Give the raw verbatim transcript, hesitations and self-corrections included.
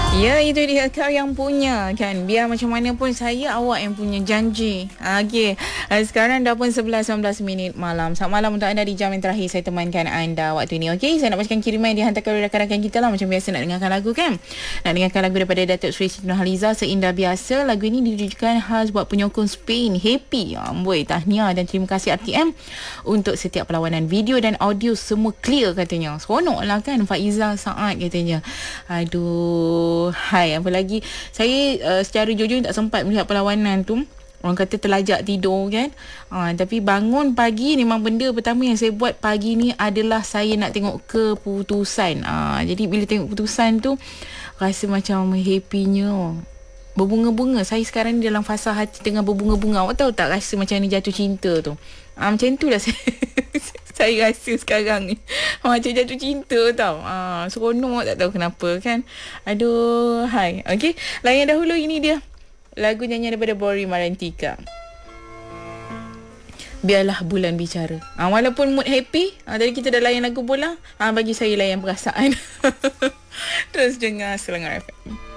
Ya, itu dia kau yang punya kan. Biar macam mana pun saya awak yang punya janji. Okey. Uh, sekarang dah pun sebelas sembilan belas minit malam. Selamat malam untuk anda di jam yang terakhir saya temankan anda waktu ini. Okey, saya nak bacakan kiriman yang dihantarkan oleh rakan-rakan kita lah. Macam biasa nak dengarkan lagu kan. Nak dengarkan lagu daripada Datuk Seri Siti Nurhaliza, Seindah Biasa. Lagu ini ditujukan khas buat penyokong Spain. Happy. Amboi, tahniah dan terima kasih R T M untuk setiap perlawanan video dan audio semua clear katanya. Seronok lah kan Faiza Saad katanya. Aduh. Hai, apa lagi? Saya uh, secara jujur tak sempat melihat perlawanan tu. Orang kata terlajak tidur kan. Uh, tapi bangun pagi ni memang benda pertama yang saya buat pagi ni adalah saya nak tengok keputusan. Uh, jadi bila tengok keputusan tu rasa macam happynya. Berbunga-bunga. Saya sekarang ni dalam fasa hati tengah berbunga-bunga. Awak tahu tak rasa macam ni jatuh cinta tu? Uh, macam tu lah saya saya rasa sekarang ni. Macam jatuh cinta tau. Ah, seronok tak tahu kenapa kan. Aduh, hai. Okey, layan dahulu ini dia. Lagu nyanyian daripada Bori Marantika. Biarlah bulan bicara. Ah, walaupun mood happy, ah, tadi kita dah layan lagu bola, ah, bagi saya layan perasaan. Terus dengar Selangor F M.